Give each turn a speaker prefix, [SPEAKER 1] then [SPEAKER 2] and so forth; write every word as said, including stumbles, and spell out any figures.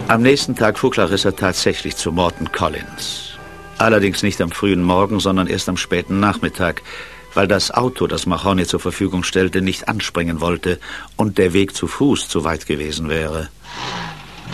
[SPEAKER 1] Am nächsten Tag fuhr Clarissa tatsächlich zu Morton Collins. Allerdings nicht am frühen Morgen, sondern erst am späten Nachmittag, weil das Auto, das Mahoney zur Verfügung stellte, nicht anspringen wollte und der Weg zu Fuß zu weit gewesen wäre.